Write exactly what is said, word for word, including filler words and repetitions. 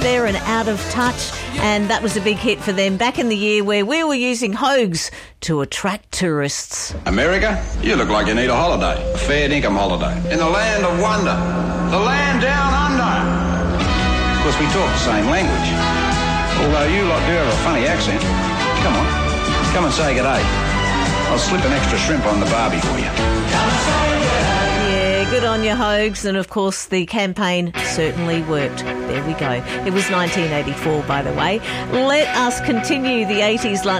there and Out of Touch, and that was a big hit for them back in the year where we were using Hogs to attract tourists. America, you look like you need a holiday, a fair income holiday. In the land of wonder, the land down under. Of course, we talk the same language, although you lot do have a funny accent. Come on, come and say g'day. I'll slip an extra shrimp on the barbie for you. Yeah, good on you, Hogs. And of course, the campaign certainly worked. There we go. It was nineteen eighty-four, by the way. Let us continue the eighties lunch.